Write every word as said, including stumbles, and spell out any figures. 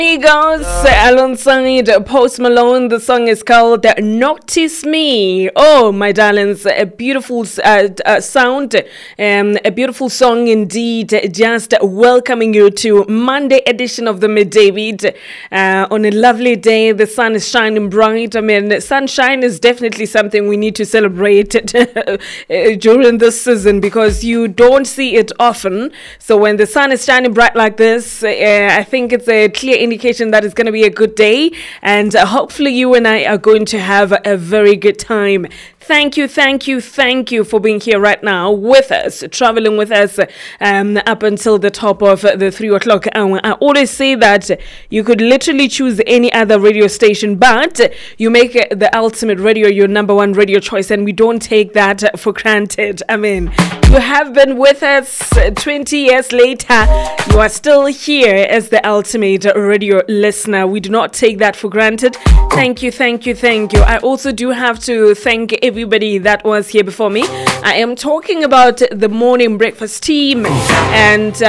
Amigos, alongside Post Malone, the song is called Notice Me. Oh, my darlings, a beautiful uh, uh, sound, um, a beautiful song indeed. Just welcoming you to Monday edition of the Midday Beat. Uh, on a lovely day, the sun is shining bright. I mean, sunshine is definitely something we need to celebrate during this season because you don't see it often. So when the sun is shining bright like this, uh, I think it's a clear indication that it's going to be a good day, and uh, hopefully you and I are going to have a very good time. Thank you, thank you, thank you for being here right now with us, traveling with us um, up until the top of the three o'clock hour. I always say that you could literally choose any other radio station, but you make the ultimate radio your number one radio choice, and we don't take that for granted. I mean, you have been with us twenty years later. You are still here as the ultimate radio listener. We do not take that for granted. Thank you, thank you, thank you. I also do have to thank everybody that was here before me. I am talking about the morning breakfast team, and uh,